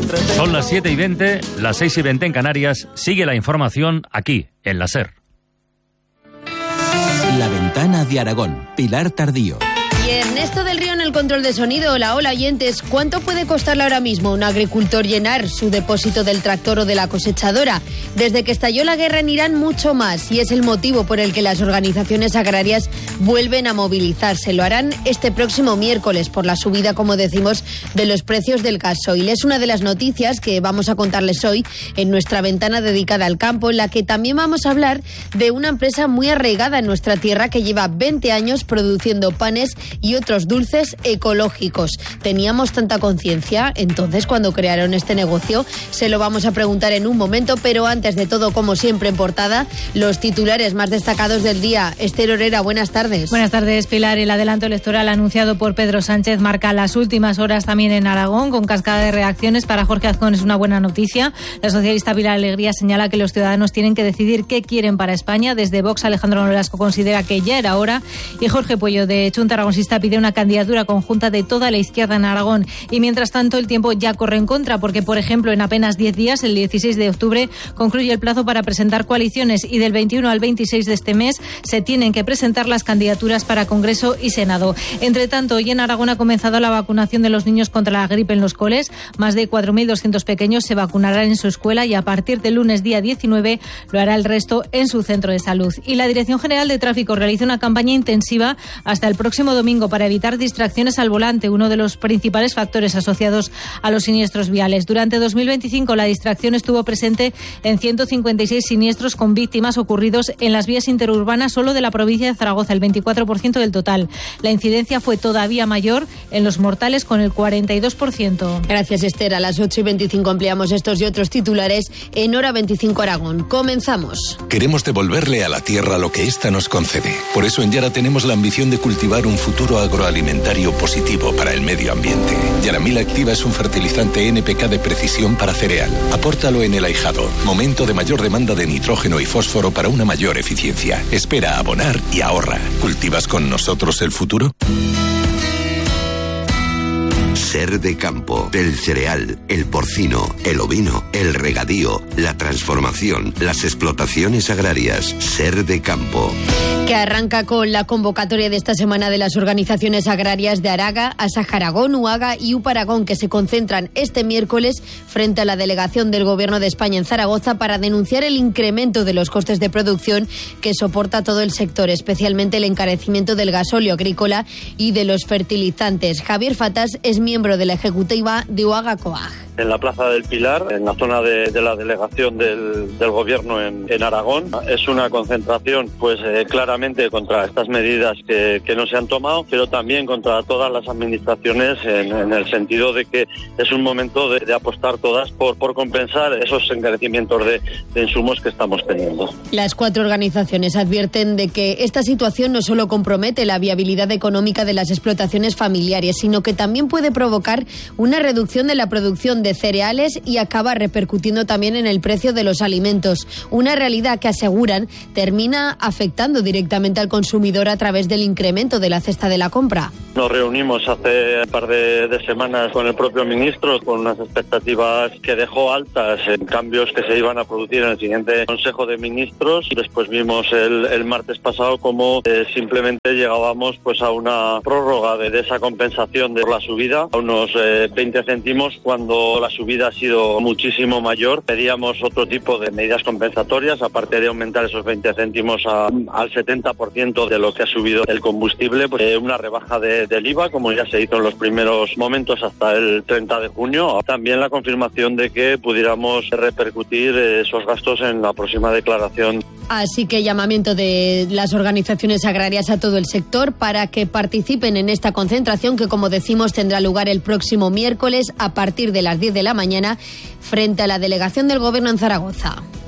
Son las 7:20, las 6:20 en Canarias. Sigue la información aquí, en la SER. La Ventana de Aragón, Pilar Tardío. Y Ernesto del Río en el control de sonido. Hola, oyentes. ¿Cuánto puede costarle ahora mismo a un agricultor llenar su depósito del tractor o de la cosechadora? Desde que estalló la guerra en Irán, mucho más. Y es el motivo por el que las organizaciones agrarias vuelven a movilizarse. Lo harán este próximo miércoles por la subida, como decimos, de los precios del gasoil. Es una de las noticias que vamos a contarles hoy en nuestra ventana dedicada al campo, en la que también vamos a hablar de una empresa muy arraigada en nuestra tierra que lleva 20 años produciendo panes y otros dulces ecológicos. ¿Teníamos tanta conciencia entonces cuando crearon este negocio? Se lo vamos a preguntar en un momento, pero antes de todo, como siempre en portada, los titulares más destacados del día. Esther Orera, buenas tardes. Buenas tardes, Pilar. El adelanto electoral anunciado por Pedro Sánchez marca las últimas horas también en Aragón, con cascada de reacciones. Para Jorge Azcón es una buena noticia. La socialista Pilar Alegría señala que los ciudadanos tienen que decidir qué quieren para España. Desde Vox, Alejandro Nolasco considera que ya era hora. Y Jorge Puello, de Chunta Aragonisista, pide una candidatura conjunta de toda la izquierda en Aragón. Y mientras tanto, el tiempo ya corre en contra, porque, por ejemplo, en apenas 10 días, el 16 de octubre, concluye el plazo para presentar coaliciones y del 21 al 26 de este mes se tienen que presentar las candidaturas para Congreso y Senado. Entre tanto, hoy en Aragón ha comenzado la vacunación de los niños contra la gripe en los coles. Más de 4.200 pequeños se vacunarán en su escuela y a partir del lunes día 19 lo hará el resto en su centro de salud. Y la Dirección General de Tráfico realiza una campaña intensiva hasta el próximo domingo para evitar distracciones al volante, uno de los principales factores asociados a los siniestros viales. Durante 2025 la distracción estuvo presente en 156 siniestros con víctimas ocurridos en las vías interurbanas solo de la provincia de Zaragoza, el 24% del total. La incidencia fue todavía mayor en los mortales, con el 42%. Gracias, Esther. A las 8:25 ampliamos estos y otros titulares en Hora 25 Aragón. Comenzamos. Queremos devolverle a la tierra lo que ésta nos concede. Por eso en Yara tenemos la ambición de cultivar un futuro agroalimentario positivo para el medio ambiente. Yaramil Activa es un fertilizante NPK de precisión para cereal. Apórtalo en el ahijado. Momento de mayor demanda de nitrógeno y fósforo para una mayor eficiencia. Espera a abonar y ahorra. ¿Cultivas con nosotros el futuro? Ser de campo, del cereal, el porcino, el ovino, el regadío, la transformación, las explotaciones agrarias. Ser de campo. Que arranca con la convocatoria de esta semana de las organizaciones agrarias de Araga, Asaja Aragón, UAGA y UPA Aragón, que se concentran este miércoles frente a la delegación del Gobierno de España en Zaragoza para denunciar el incremento de los costes de producción que soporta todo el sector, especialmente el encarecimiento del gasóleo agrícola y de los fertilizantes. Javier Fatas es miembro de la ejecutiva de UAGA COAG. En la Plaza del Pilar, en la zona de la delegación del Gobierno en Aragón. Es una concentración pues claramente contra estas medidas que no se han tomado, pero también contra todas las administraciones en el sentido de que es un momento de apostar todas por compensar esos encarecimientos de insumos que estamos teniendo. Las 4 organizaciones advierten de que esta situación no solo compromete la viabilidad económica de las explotaciones familiares, sino que también puede provocar una reducción de la producción de cereales y acaba repercutiendo también en el precio de los alimentos. Una realidad que aseguran termina afectando directamente al consumidor a través del incremento de la cesta de la compra. Nos reunimos hace un par de semanas con el propio ministro con unas expectativas que dejó altas en cambios que se iban a producir en el siguiente Consejo de Ministros. Después vimos el martes pasado cómo simplemente llegábamos pues a una prórroga de esa compensación de la subida a unos 20 céntimos cuando la subida ha sido muchísimo mayor. Pedíamos otro tipo de medidas compensatorias, aparte de aumentar esos 20 céntimos al 70% de lo que ha subido el combustible, pues una rebaja del IVA, como ya se hizo en los primeros momentos hasta el 30 de junio. También la confirmación de que pudiéramos repercutir esos gastos en la próxima declaración. Así que llamamiento de las organizaciones agrarias a todo el sector para que participen en esta concentración que, como decimos, tendrá lugar el próximo miércoles a partir de las 10 de la mañana frente a la delegación del Gobierno en Zaragoza.